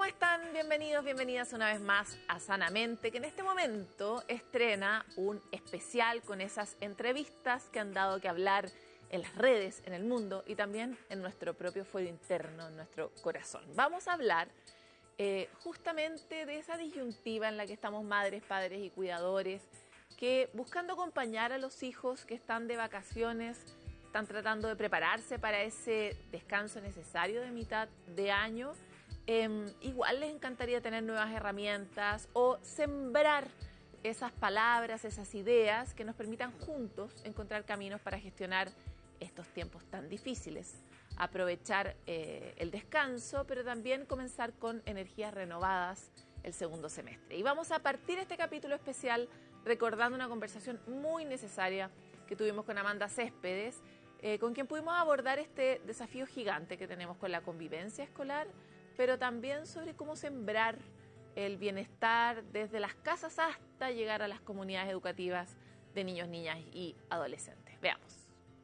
¿Cómo están? Bienvenidos, bienvenidas una vez más a Sanamente, que en este momento estrena un especial con esas entrevistas que han dado que hablar en las redes, en el mundo y también en nuestro propio fuero interno, en nuestro corazón. Vamos a hablar justamente de esa disyuntiva en la que estamos madres, padres y cuidadores, que buscando acompañar a los hijos que están de vacaciones, están tratando de prepararse para ese descanso necesario de mitad de año. Igual les encantaría tener nuevas herramientas o sembrar esas palabras, esas ideas que nos permitan juntos encontrar caminos para gestionar estos tiempos tan difíciles. Aprovechar el descanso, pero también comenzar con energías renovadas el segundo semestre. Y vamos a partir este capítulo especial recordando una conversación muy necesaria que tuvimos con Amanda Céspedes, con quien pudimos abordar este desafío gigante que tenemos con la convivencia escolar, pero también sobre cómo sembrar el bienestar desde las casas hasta llegar a las comunidades educativas de niños, niñas y adolescentes. Veamos.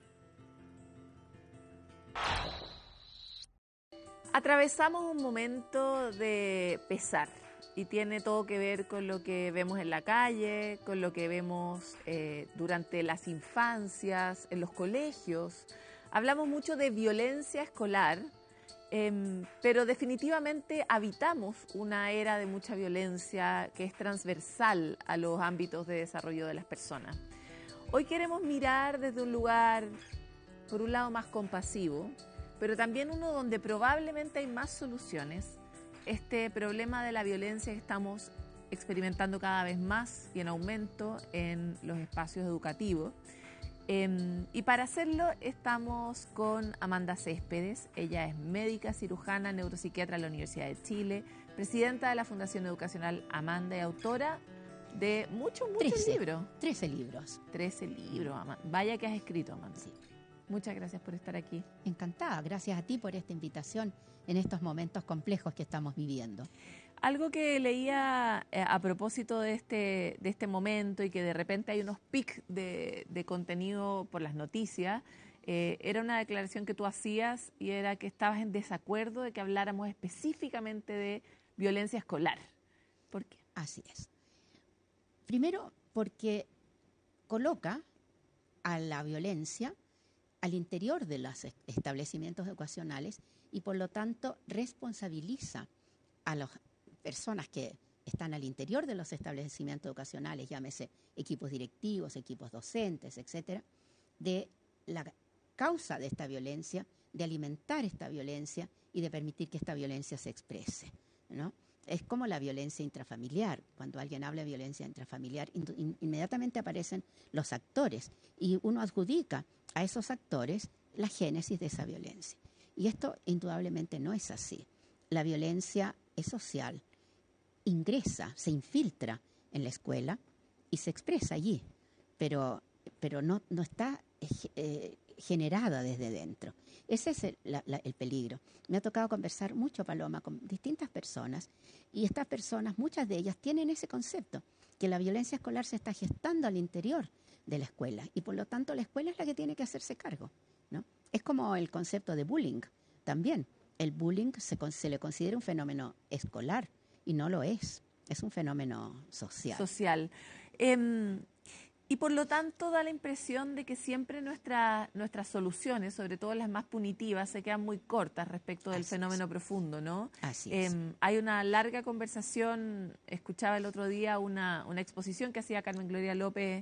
Atravesamos un momento de pesar y tiene todo que ver con lo que vemos en la calle, con lo que vemos durante las infancias, en los colegios. Hablamos mucho de violencia escolar, pero definitivamente habitamos una era de mucha violencia que es transversal a los ámbitos de desarrollo de las personas. Hoy queremos mirar desde un lugar, por un lado, más compasivo, pero también uno donde probablemente hay más soluciones. Este problema de la violencia que estamos experimentando cada vez más y en aumento en los espacios educativos. Y para hacerlo estamos con Amanda Céspedes. Ella es médica, cirujana, neuropsiquiatra de la Universidad de Chile, presidenta de la Fundación Educacional Amanda y autora de muchos libros. 13 libros. 13 libros, Amanda. Vaya que has escrito, Amanda. Sí. Muchas gracias por estar aquí. Encantada, gracias a ti por esta invitación en estos momentos complejos que estamos viviendo. Algo que leía a propósito de este momento y que de repente hay unos pics de contenido por las noticias, era una declaración que tú hacías y era que estabas en desacuerdo de que habláramos específicamente de violencia escolar. ¿Por qué? Así es. Primero, porque coloca a la violencia al interior de los establecimientos educacionales y por lo tanto responsabiliza a las personas que están al interior de los establecimientos educacionales, llámese equipos directivos, equipos docentes, etcétera, de la causa de esta violencia, de alimentar esta violencia y de permitir que esta violencia se exprese, ¿no? Es como la violencia intrafamiliar. Cuando alguien habla de violencia intrafamiliar, inmediatamente aparecen los actores y uno adjudica a esos actores la génesis de esa violencia. Y esto indudablemente no es así. La violencia es social, ingresa, se infiltra en la escuela y se expresa allí, pero no está generada desde dentro. Ese es el peligro. Me ha tocado conversar mucho, Paloma, con distintas personas y estas personas, muchas de ellas, tienen ese concepto, que la violencia escolar se está gestando al interior de la escuela y por lo tanto la escuela es la que tiene que hacerse cargo, ¿no? Es como el concepto de bullying también. El bullying se le considera un fenómeno escolar y no lo es un fenómeno social. Y por lo tanto da la impresión de que siempre nuestras soluciones, sobre todo las más punitivas, se quedan muy cortas respecto del fenómeno profundo, ¿no? Así es. Hay una larga conversación, escuchaba el otro día una exposición que hacía Carmen Gloria López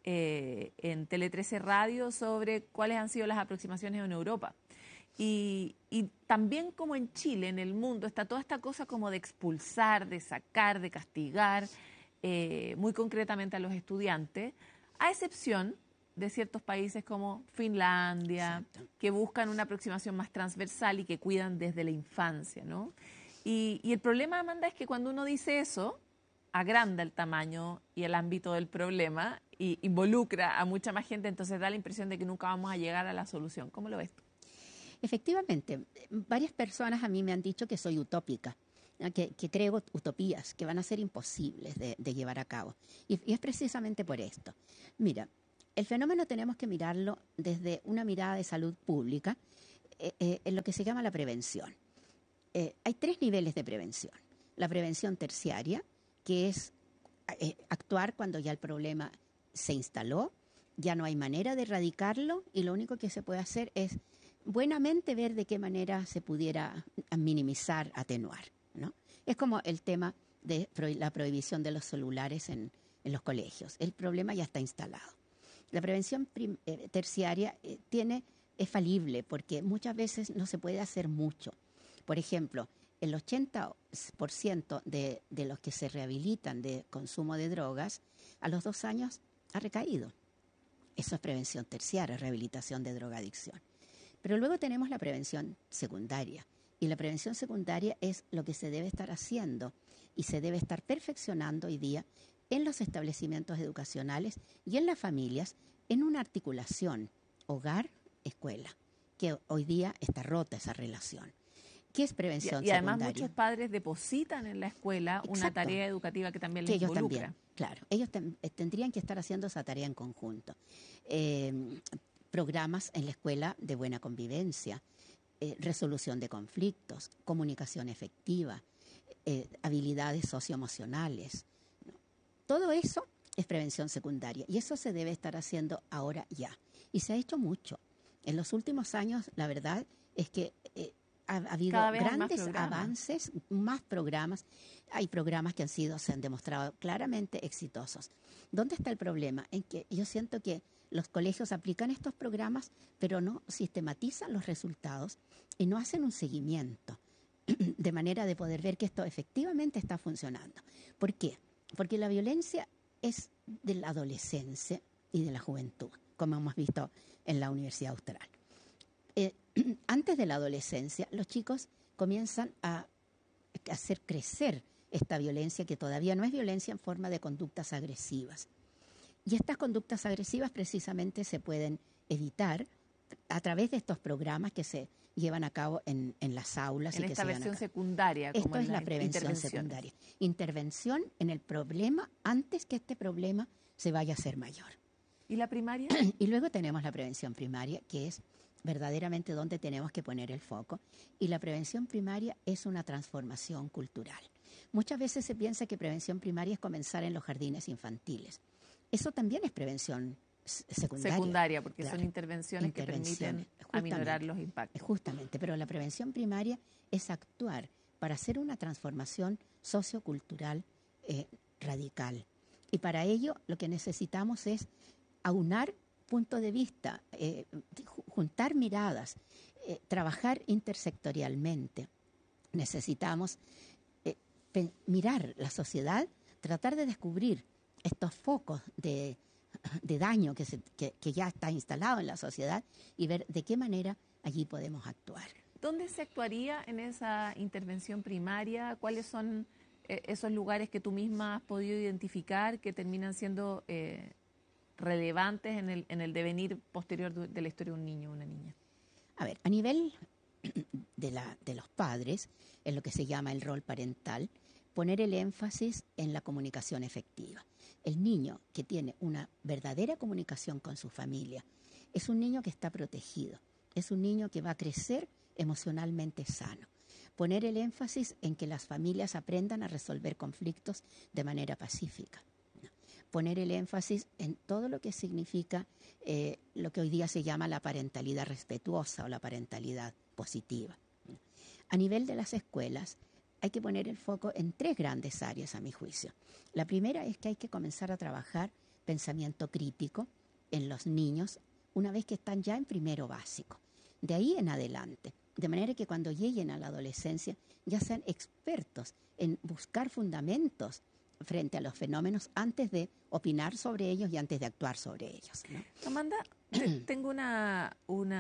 en Tele 13 Radio sobre cuáles han sido las aproximaciones en Europa. Y también como en Chile, en el mundo, está toda esta cosa como de expulsar, de sacar, de castigar, muy concretamente a los estudiantes, a excepción de ciertos países como Finlandia, Exacto, que buscan una aproximación más transversal y que cuidan desde la infancia, ¿no? Y el problema, Amanda, es que cuando uno dice eso, agranda el tamaño y el ámbito del problema y involucra a mucha más gente, entonces da la impresión de que nunca vamos a llegar a la solución. ¿Cómo lo ves tú? Efectivamente, varias personas a mí me han dicho que soy utópica, ¿no? que creo utopías que van a ser imposibles de llevar a cabo. Y es precisamente por esto. Mira, el fenómeno tenemos que mirarlo desde una mirada de salud pública, en lo que se llama la prevención. hay 3 niveles de prevención. La prevención terciaria, que es actuar cuando ya el problema se instaló, ya no hay manera de erradicarlo y lo único que se puede hacer es buenamente ver de qué manera se pudiera minimizar, atenuar, ¿no? Es como el tema de la prohibición de los celulares en los colegios. El problema ya está instalado. La prevención terciaria es falible porque muchas veces no se puede hacer mucho. Por ejemplo, el 80% de los que se rehabilitan de consumo de drogas, a los 2 años ha recaído. Eso es prevención terciaria, rehabilitación de drogadicción. Pero luego tenemos la prevención secundaria. Y la prevención secundaria es lo que se debe estar haciendo y se debe estar perfeccionando hoy día en los establecimientos educacionales y en las familias en una articulación hogar-escuela, que hoy día está rota esa relación. ¿Qué es prevención y además secundaria? muchos padres depositan en la escuela una tarea educativa que también les ellos involucra. También, claro, ellos tendrían que estar haciendo esa tarea en conjunto. Programas en la escuela de buena convivencia, resolución de conflictos, comunicación efectiva, habilidades socioemocionales. Todo eso es prevención secundaria y eso se debe estar haciendo ahora ya. Y se ha hecho mucho. En los últimos años, la verdad es que ha habido grandes avances, más programas. Hay programas que se han demostrado claramente exitosos. ¿Dónde está el problema? En que yo siento que los colegios aplican estos programas, pero no sistematizan los resultados y no hacen un seguimiento de manera de poder ver que esto efectivamente está funcionando. ¿Por qué? Porque la violencia es de la adolescencia y de la juventud, como hemos visto en la Universidad Austral. Antes de la adolescencia, los chicos comienzan a hacer crecer esta violencia, que todavía no es violencia, en forma de conductas agresivas. Y estas conductas agresivas precisamente se pueden evitar a través de estos programas que se llevan a cabo en las aulas. En esta versión secundaria. Esto es la prevención secundaria. Intervención en el problema antes que este problema se vaya a hacer mayor. ¿Y la primaria? Y luego tenemos la prevención primaria, que es verdaderamente donde tenemos que poner el foco. Y la prevención primaria es una transformación cultural. Muchas veces se piensa que prevención primaria es comenzar en los jardines infantiles. Eso también es prevención secundaria. Porque claro, son intervenciones que permiten aminorar los impactos. Justamente, pero la prevención primaria es actuar para hacer una transformación sociocultural radical. Y para ello lo que necesitamos es aunar puntos de vista, juntar miradas, trabajar intersectorialmente. Necesitamos mirar la sociedad, tratar de descubrir estos focos de daño que ya está instalado en la sociedad y ver de qué manera allí podemos actuar. ¿Dónde se actuaría en esa intervención primaria? ¿Cuáles son esos lugares que tú misma has podido identificar que terminan siendo relevantes en el devenir posterior de la historia de un niño o una niña? A ver, a nivel de los padres, en lo que se llama el rol parental, poner el énfasis en la comunicación efectiva. El niño que tiene una verdadera comunicación con su familia es un niño que está protegido, es un niño que va a crecer emocionalmente sano. Poner el énfasis en que las familias aprendan a resolver conflictos de manera pacífica. Poner el énfasis en todo lo que significa lo que hoy día se llama la parentalidad respetuosa o la parentalidad positiva. A nivel de las escuelas, hay que poner el foco en 3 grandes áreas, a mi juicio. La primera es que hay que comenzar a trabajar pensamiento crítico en los niños una vez que están ya en primero básico. De ahí en adelante, de manera que cuando lleguen a la adolescencia ya sean expertos en buscar fundamentos frente a los fenómenos antes de opinar sobre ellos y antes de actuar sobre ellos, ¿no? Amanda, tengo una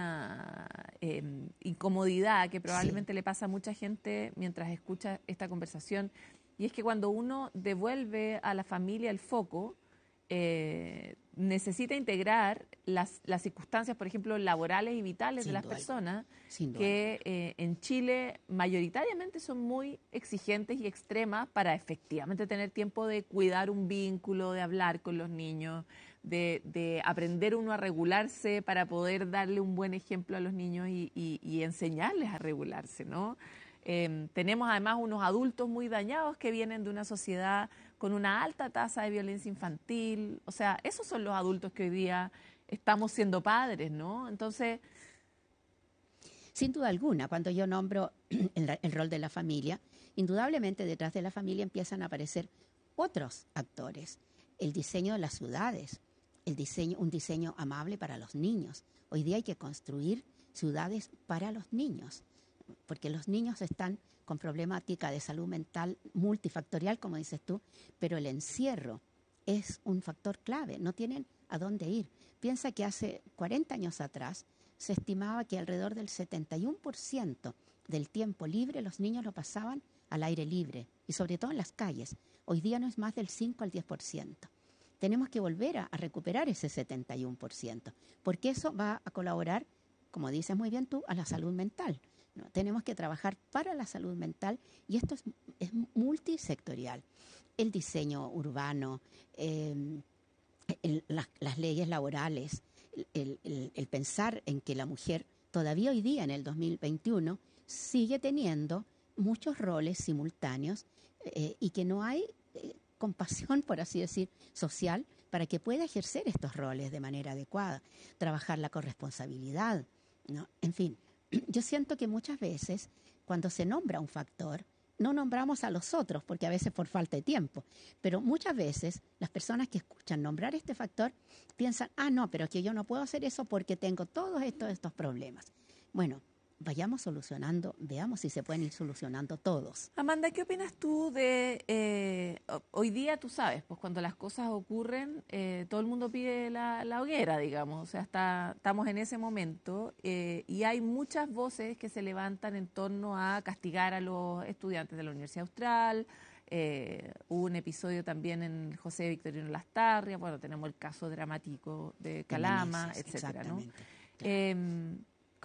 incomodidad que probablemente le pasa a mucha gente mientras escucha esta conversación, y es que cuando uno devuelve a la familia el foco, necesita integrar las circunstancias, por ejemplo, laborales y vitales de las personas, que en Chile mayoritariamente son muy exigentes y extremas para efectivamente tener tiempo de cuidar un vínculo, de hablar con los niños, de aprender uno a regularse para poder darle un buen ejemplo a los niños y enseñarles a regularse, ¿no? Tenemos además unos adultos muy dañados que vienen de una sociedad con una alta tasa de violencia infantil. O sea, esos son los adultos que hoy día estamos siendo padres, ¿no? Entonces, sin duda alguna, cuando yo nombro el rol de la familia, indudablemente detrás de la familia empiezan a aparecer otros actores. El diseño de las ciudades, un diseño amable para los niños. Hoy día hay que construir ciudades para los niños, porque los niños están con problemática de salud mental multifactorial, como dices tú, pero el encierro es un factor clave, no tienen a dónde ir. Piensa que hace 40 años atrás se estimaba que alrededor del 71% del tiempo libre los niños lo pasaban al aire libre y sobre todo en las calles. Hoy día no es más del 5 al 10%. Tenemos que volver a recuperar ese 71%, porque eso va a colaborar, como dices muy bien tú, a la salud mental, ¿no? Tenemos que trabajar para la salud mental y esto es multisectorial. El diseño urbano, las leyes laborales, el pensar en que la mujer todavía hoy día, en el 2021, sigue teniendo muchos roles simultáneos y que no hay compasión, por así decir, social para que pueda ejercer estos roles de manera adecuada, trabajar la corresponsabilidad, ¿no? En fin, yo siento que muchas veces cuando se nombra un factor, no nombramos a los otros, porque a veces por falta de tiempo, pero muchas veces las personas que escuchan nombrar este factor piensan, no, pero es que yo no puedo hacer eso porque tengo todos estos problemas. Bueno, vayamos solucionando, veamos si se pueden ir solucionando todos. Amanda, ¿qué opinas tú de hoy día, tú sabes, pues cuando las cosas ocurren, todo el mundo pide la hoguera, digamos, o sea, estamos en ese momento y hay muchas voces que se levantan en torno a castigar a los estudiantes de la Universidad Austral. Hubo un episodio también en José Victorino Lastarria, bueno, tenemos el caso dramático de Calama, Meneses, etcétera, ¿no? Claro.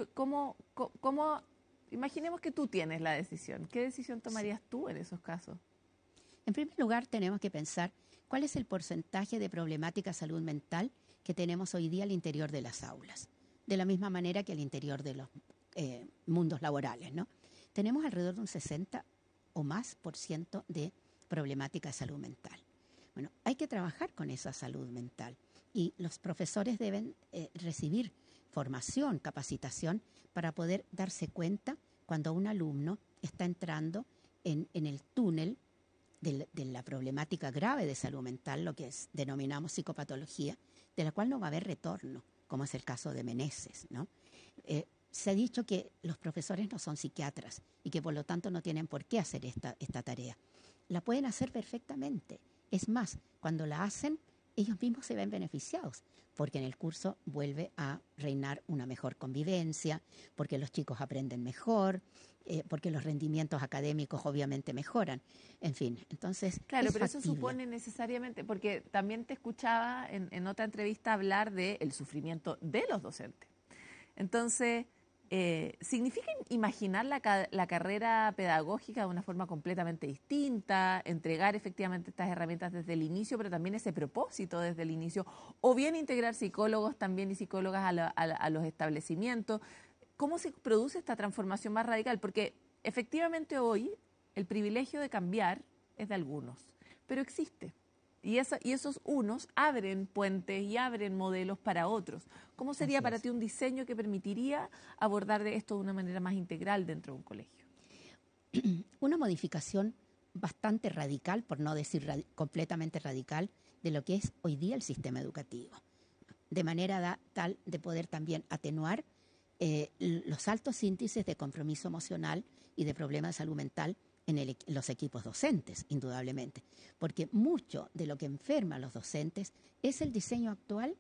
¿Cómo, imaginemos que tú tienes la decisión? ¿Qué decisión tomarías tú en esos casos? En primer lugar, tenemos que pensar cuál es el porcentaje de problemática salud mental que tenemos hoy día al interior de las aulas, de la misma manera que al interior de los mundos laborales, ¿no? Tenemos alrededor de un 60 o más por ciento de problemática de salud mental. Bueno, hay que trabajar con esa salud mental y los profesores deben recibir formación, capacitación, para poder darse cuenta cuando un alumno está entrando en el túnel de la problemática grave de salud mental, lo que denominamos psicopatología, de la cual no va a haber retorno, como es el caso de Meneses, ¿no? Se ha dicho que los profesores no son psiquiatras y que por lo tanto no tienen por qué hacer esta tarea. La pueden hacer perfectamente. Es más, cuando la hacen, ellos mismos se ven beneficiados, porque en el curso vuelve a reinar una mejor convivencia, porque los chicos aprenden mejor, porque los rendimientos académicos obviamente mejoran. En fin, entonces claro, es pero factible. eso supone necesariamente, porque también te escuchaba en otra entrevista hablar del sufrimiento de los docentes. Entonces, ¿significa imaginar la carrera pedagógica de una forma completamente distinta, entregar efectivamente estas herramientas desde el inicio, pero también ese propósito desde el inicio, o bien integrar psicólogos también y psicólogas a los establecimientos? ¿Cómo se produce esta transformación más radical? Porque efectivamente hoy el privilegio de cambiar es de algunos, pero existe. Y esos unos abren puentes y abren modelos para otros. ¿Cómo sería para ti un diseño que permitiría abordar de esto de una manera más integral dentro de un colegio? Una modificación bastante radical, por no decir completamente radical, de lo que es hoy día el sistema educativo. De manera tal de poder también atenuar los altos índices de compromiso emocional y de problemas de salud mental en los equipos docentes, indudablemente, porque mucho de lo que enferma a los docentes es el diseño actual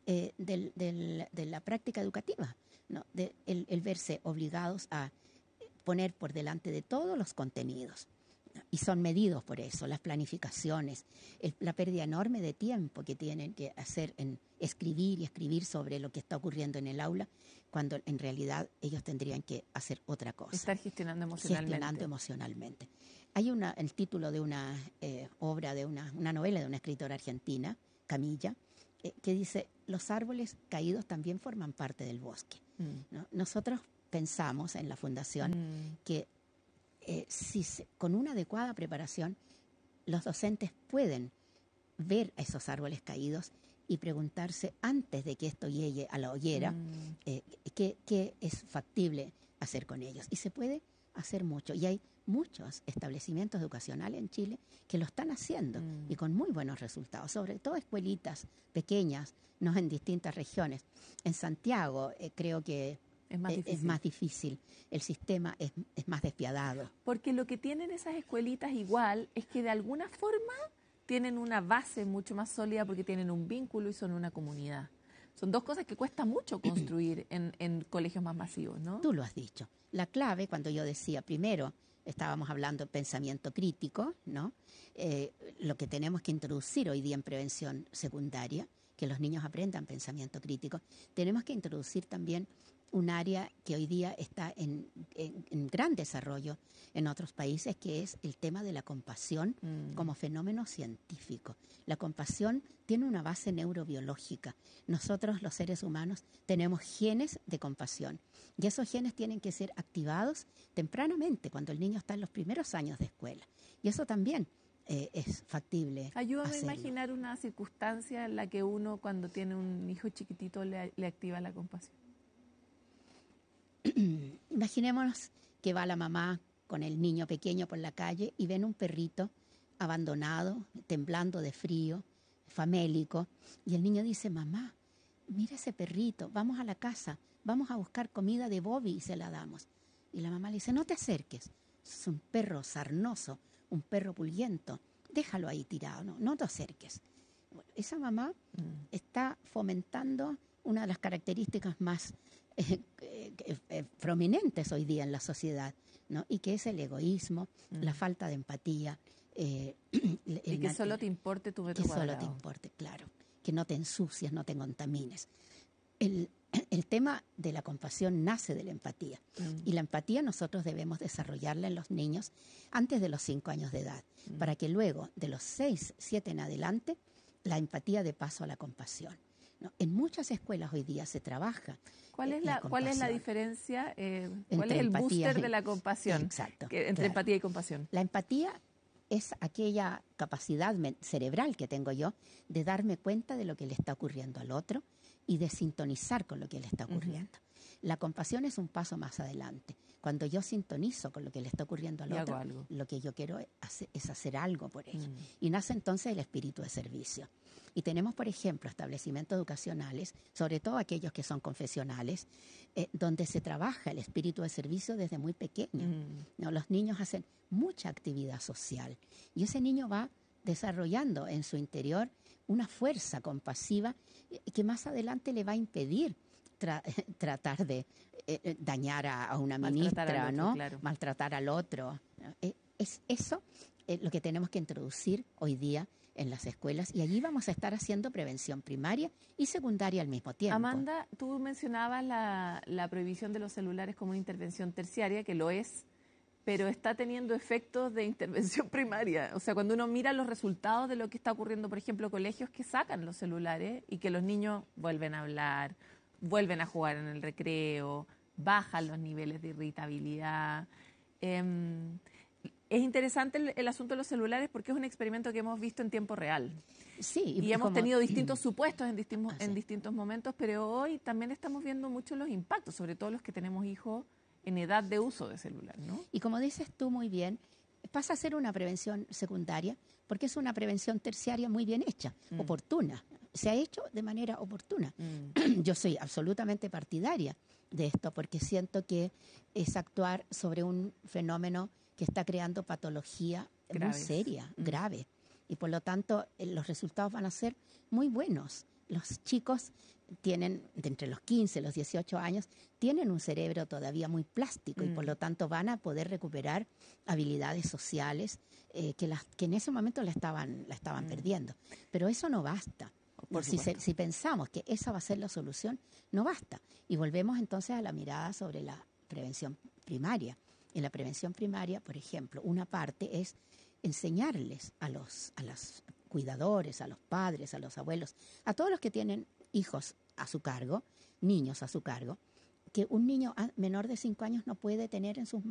de la práctica educativa, ¿no? El verse obligados a poner por delante de todos los contenidos. Y son medidos por eso, las planificaciones, la pérdida enorme de tiempo que tienen que hacer en escribir y escribir sobre lo que está ocurriendo en el aula, cuando en realidad ellos tendrían que hacer otra cosa. Estar gestionando emocionalmente. Hay el título de una obra, de una novela de una escritora argentina, Camilla, que dice, los árboles caídos también forman parte del bosque. ¿No? Nosotros pensamos en la Fundación que con una adecuada preparación, los docentes pueden ver a esos árboles caídos y preguntarse antes de que esto llegue a la hoguera, qué es factible hacer con ellos. Y se puede hacer mucho. Y hay muchos establecimientos educacionales en Chile que lo están haciendo y con muy buenos resultados, sobre todo escuelitas pequeñas, no en distintas regiones. En Santiago creo que es más difícil, el sistema es más despiadado. Porque lo que tienen esas escuelitas igual es que de alguna forma tienen una base mucho más sólida porque tienen un vínculo y son una comunidad. Son dos cosas que cuesta mucho construir en colegios más masivos, ¿no? Tú lo has dicho. La clave, cuando yo decía primero, estábamos hablando de pensamiento crítico, ¿no? Lo que tenemos que introducir hoy día en prevención secundaria, que los niños aprendan pensamiento crítico, tenemos que introducir también un área que hoy día está en gran desarrollo en otros países, que es el tema de la compasión como fenómeno científico. La compasión tiene una base neurobiológica. Nosotros, los seres humanos, tenemos genes de compasión y esos genes tienen que ser activados tempranamente, cuando el niño está en los primeros años de escuela. Y eso también es factible. Ayúdame a imaginar una circunstancia en la que uno, cuando tiene un hijo chiquitito, le activa la compasión. Imaginémonos que va la mamá con el niño pequeño por la calle y ven un perrito abandonado, temblando de frío, famélico, y el niño dice: mamá, mira ese perrito, vamos a la casa, vamos a buscar comida de Bobby y se la damos. Y la mamá le dice: no te acerques, es un perro sarnoso, un perro pulguiento, déjalo ahí tirado, no te acerques. Bueno, esa mamá está fomentando una de las características más prominentes hoy día en la sociedad, ¿no? Y que es el egoísmo, la falta de empatía. Y que solo te importe tu metro cuadrado. Que solo te importe, claro. Que no te ensucies, no te contamines. El tema de la compasión nace de la empatía. Y la empatía nosotros debemos desarrollarla en los niños antes de los 5 años de edad, para que luego, de los 6, 7 en adelante, la empatía dé paso a la compasión, ¿no? En muchas escuelas hoy día se trabaja. ¿Cuál es la diferencia? ¿Cuál es el empatía, booster de la compasión? Exacto. Entre empatía y compasión. La empatía es aquella capacidad cerebral que tengo yo de darme cuenta de lo que le está ocurriendo al otro y de sintonizar con lo que le está ocurriendo. La compasión es un paso más adelante. Cuando yo sintonizo con lo que le está ocurriendo al otro, lo que yo quiero es hacer algo por ello. Y nace entonces el espíritu de servicio. Y tenemos, por ejemplo, establecimientos educacionales, sobre todo aquellos que son confesionales, donde se trabaja el espíritu de servicio desde muy pequeño, ¿no? Los niños hacen mucha actividad social y ese niño va desarrollando en su interior una fuerza compasiva que más adelante le va a impedir tratar de dañar a una ministra, ¿no? Claro. Maltratar al otro. Es eso lo que tenemos que introducir hoy día en las escuelas, y allí vamos a estar haciendo prevención primaria y secundaria al mismo tiempo. Amanda, tú mencionabas la prohibición de los celulares como una intervención terciaria, que lo es, pero está teniendo efectos de intervención primaria. O sea, cuando uno mira los resultados de lo que está ocurriendo, por ejemplo, colegios que sacan los celulares y que los niños vuelven a hablar, vuelven a jugar en el recreo, bajan los niveles de irritabilidad. Es interesante el asunto de los celulares porque es un experimento que hemos visto en tiempo real. Sí, y hemos tenido distintos supuestos en distintos momentos, pero hoy también estamos viendo mucho los impactos, sobre todo los que tenemos hijos en edad de uso de celular, ¿no? Y como dices tú muy bien, pasa a ser una prevención secundaria porque es una prevención terciaria muy bien hecha, oportuna. Se ha hecho de manera oportuna. Yo soy absolutamente partidaria de esto porque siento que es actuar sobre un fenómeno que está creando patología muy seria, grave. Y por lo tanto, los resultados van a ser muy buenos. Los chicos tienen, de entre los 15 y los 18 años, tienen un cerebro todavía muy plástico y por lo tanto van a poder recuperar habilidades sociales que en ese momento la estaban perdiendo. Pero eso no basta. Si pensamos que esa va a ser la solución, no basta. Y volvemos entonces a la mirada sobre la prevención primaria. En la prevención primaria, por ejemplo, una parte es enseñarles a los cuidadores, a los padres, a los abuelos, a todos los que tienen hijos a su cargo, niños a su cargo, que un niño menor de 5 años no puede tener en sus